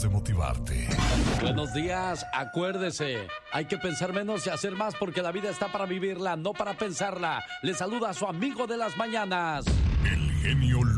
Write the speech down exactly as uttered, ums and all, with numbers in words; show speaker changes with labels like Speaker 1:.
Speaker 1: de motivarte.
Speaker 2: Buenos días, acuérdese, hay que pensar menos y hacer más porque la vida está para vivirla, no para pensarla. Le saluda a su amigo de las mañanas,
Speaker 1: El genio